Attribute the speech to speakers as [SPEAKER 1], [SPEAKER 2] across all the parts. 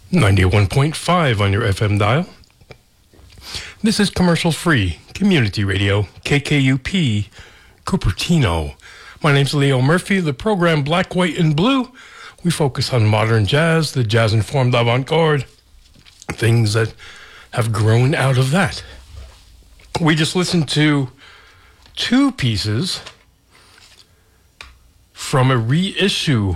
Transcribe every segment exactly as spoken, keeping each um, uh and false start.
[SPEAKER 1] ninety-one point five on your F M dial. This is commercial-free community radio, K K U P, Cupertino. My name's Leo Murphy. The program Black, White, and Blue. We focus on modern jazz, the jazz-informed avant-garde, things that have grown out of that. We just listened to two pieces from a reissue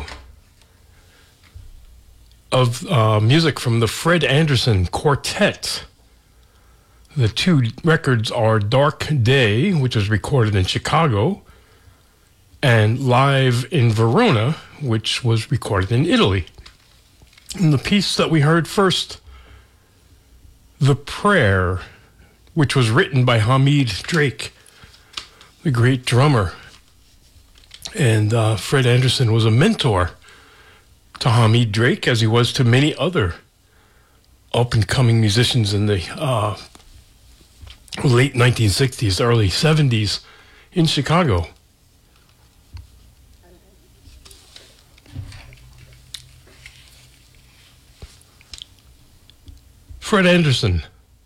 [SPEAKER 1] of uh, music from the Fred Anderson Quartet. The two records are Dark Day, which was recorded in Chicago, and Live in Verona, which was recorded in Italy. And the piece that we heard first, The Prayer, which was written by Hamid Drake, the great drummer. And uh, Fred Anderson was a mentor to Hamid Drake, as he was to many other up-and-coming musicians in the uh, late nineteen sixties, early seventies in Chicago. Fred Anderson.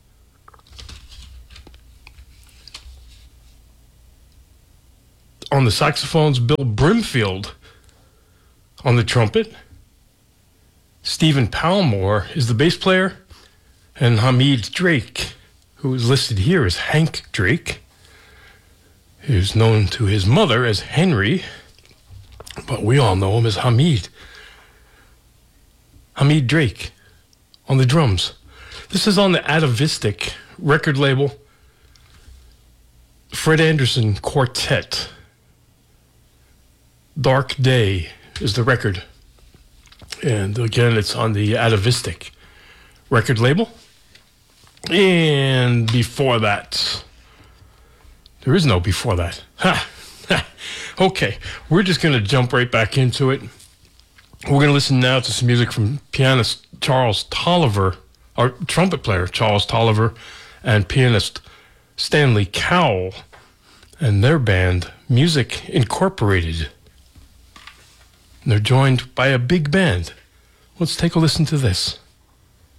[SPEAKER 1] On the saxophones, Bill Brimfield. On the trumpet, Stephen Palmore is the bass player, and Hamid Drake, who is listed here as Hank Drake, is known to his mother as Henry, but we all know him as Hamid. Hamid Drake on the drums. This is on the Atavistic record label, Fred Anderson Quartet. Dark Day is the record. And again, it's on the Atavistic record label. And before that, there is no before that. Ha! Ha. Okay, we're just going to jump right back into it. We're going to listen now to some music from pianist Charles Tolliver, or trumpet player Charles Tolliver, and pianist Stanley Cowell, and their band, Music Incorporated. And they're joined by a big band. Let's take a listen to this.